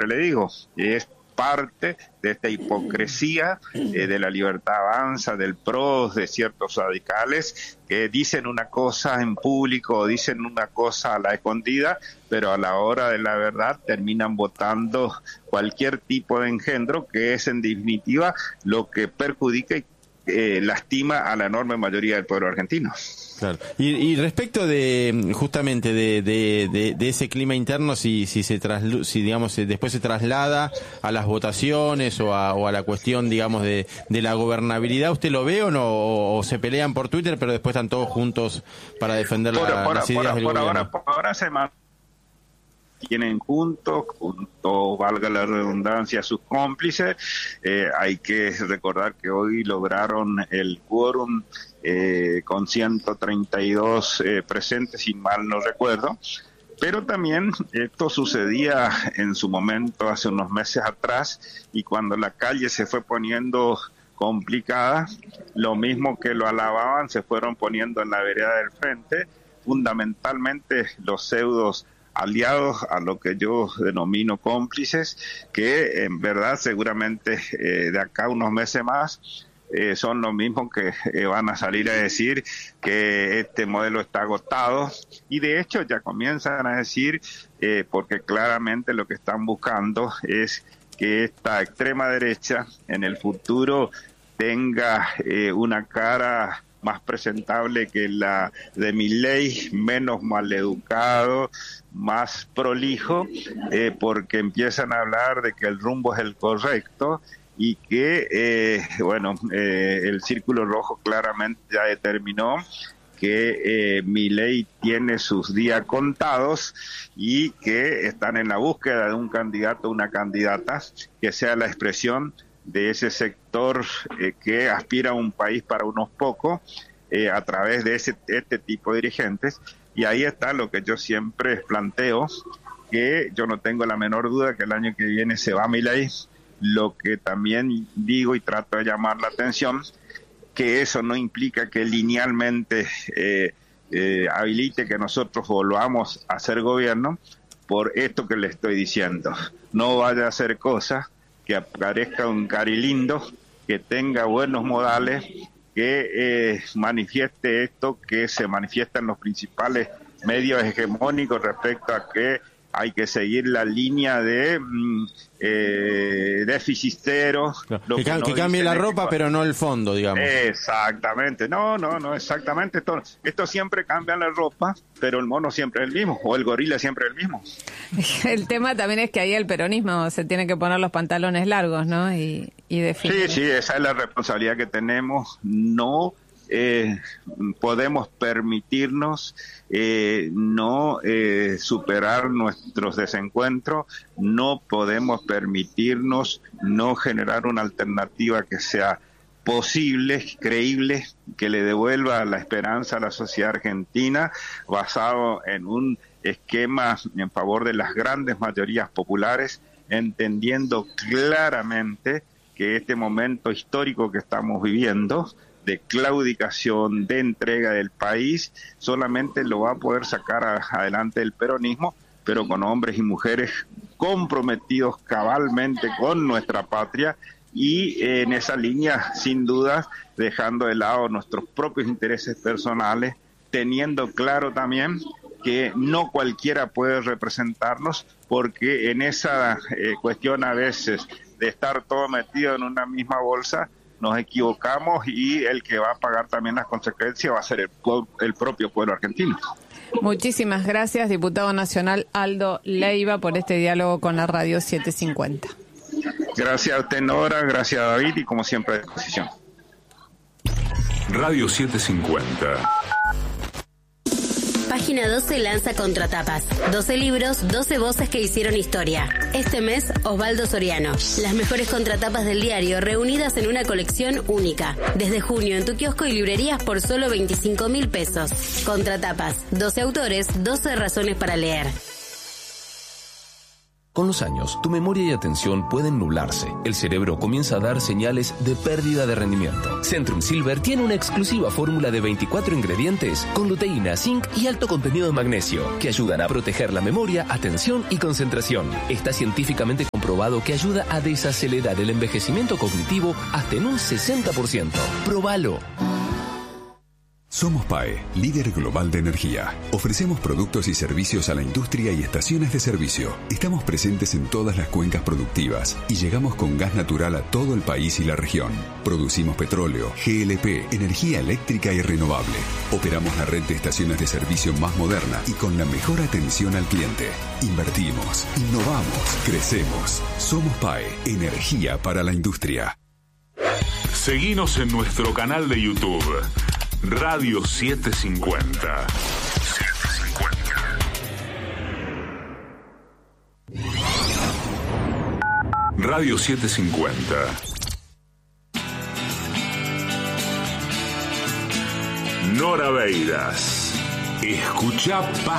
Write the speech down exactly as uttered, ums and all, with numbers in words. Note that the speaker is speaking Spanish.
siempre le digo, es parte de esta hipocresía eh, de la Libertad Avanza, del P R O, de ciertos radicales que dicen una cosa en público, dicen una cosa a la escondida, pero a la hora de la verdad terminan votando cualquier tipo de engendro, que es en definitiva lo que perjudica y eh, lastima a la enorme mayoría del pueblo argentino. Claro. Y, y respecto de justamente de, de, de, de ese clima interno, si si se traslu, si digamos después se traslada a las votaciones o a, o a la cuestión, digamos, de, de la gobernabilidad, ¿usted lo ve o no? O, o se pelean por Twitter, pero después están todos juntos para defender por, la, por, las por, ideas por, del por gobierno? Ahora, por ahora se mantienen juntos, juntos, valga la redundancia, sus cómplices. Eh, hay que recordar que hoy lograron el quórum Eh, con ciento treinta y dos eh, presentes, si mal no recuerdo, pero también esto sucedía en su momento hace unos meses atrás, y cuando la calle se fue poniendo complicada, lo mismo que lo alababan se fueron poniendo en la vereda del frente, fundamentalmente los pseudos aliados a lo que yo denomino cómplices, que en verdad seguramente eh, de acá unos meses más Eh, son los mismos que eh, van a salir a decir que este modelo está agotado, y de hecho ya comienzan a decir, eh, porque claramente lo que están buscando es que esta extrema derecha en el futuro tenga eh, una cara más presentable que la de Milei, menos maleducado, más prolijo, eh, porque empiezan a hablar de que el rumbo es el correcto, y que, eh, bueno, eh, el Círculo Rojo claramente ya determinó que eh, Milei tiene sus días contados y que están en la búsqueda de un candidato o una candidata que sea la expresión de ese sector eh, que aspira a un país para unos pocos eh, a través de ese, este tipo de dirigentes. Y ahí está lo que yo siempre planteo, que yo no tengo la menor duda que el año que viene se va Milei. Lo que también digo y trato de llamar la atención, que eso no implica que linealmente eh, eh, habilite que nosotros volvamos a ser gobierno, por esto que le estoy diciendo. No vaya a hacer cosas que aparezca un cari lindo, que tenga buenos modales, que eh, manifieste esto que se manifiesta en los principales medios hegemónicos respecto a que hay que seguir la línea de mm, eh, déficit cero. Claro. Que, que, no que cambie la ropa, pero no el fondo, digamos. Exactamente. No, no, no, exactamente. Esto, esto siempre cambia la ropa, pero el mono siempre es el mismo, o el gorila siempre es el mismo. El tema también es que ahí el peronismo se tiene que poner los pantalones largos, ¿no? Y, y definir. Sí, sí, esa es la responsabilidad que tenemos. No Eh, podemos permitirnos eh, no eh, superar nuestros desencuentros, no podemos permitirnos no generar una alternativa que sea posible, creíble, que le devuelva la esperanza a la sociedad argentina, basado en un esquema en favor de las grandes mayorías populares, entendiendo claramente que este momento histórico que estamos viviendo de claudicación, de entrega del país, solamente lo va a poder sacar a, adelante el peronismo, pero con hombres y mujeres comprometidos cabalmente con nuestra patria, y eh, en esa línea, sin duda, dejando de lado nuestros propios intereses personales, teniendo claro también que no cualquiera puede representarnos, porque en esa eh, cuestión a veces de estar todo metido en una misma bolsa, nos equivocamos, y el que va a pagar también las consecuencias va a ser el, el propio pueblo argentino. Muchísimas gracias, diputado nacional Aldo Leiva, por este diálogo con la Radio setecientos cincuenta. Gracias a usted, Nora, gracias a David, y como siempre a disposición. Radio setecientos cincuenta. Página doce lanza Contratapas. doce libros, doce voces que hicieron historia. Este mes, Osvaldo Soriano. Las mejores contratapas del diario reunidas en una colección única. Desde junio en tu kiosco y librerías por solo veinticinco mil pesos. Contratapas. doce autores, doce razones para leer. Con los años, tu memoria y atención pueden nublarse. El cerebro comienza a dar señales de pérdida de rendimiento. Centrum Silver tiene una exclusiva fórmula de veinticuatro ingredientes con luteína, zinc y alto contenido de magnesio que ayudan a proteger la memoria, atención y concentración. Está científicamente comprobado comprobado que ayuda a desacelerar el envejecimiento cognitivo hasta en un sesenta por ciento. ¡Próbalo! Somos P A E, líder global de energía. Ofrecemos productos y servicios a la industria y estaciones de servicio. Estamos presentes en todas las cuencas productivas y llegamos con gas natural a todo el país y la región. Producimos petróleo, G L P, energía eléctrica y renovable. Operamos la red de estaciones de servicio más moderna y con la mejor atención al cliente. Invertimos, innovamos, crecemos. Somos P A E, energía para la industria. Seguinos en nuestro canal de YouTube. Radio setecientos cincuenta. Radio setecientos cincuenta. Nora Beiras. Escucha Paz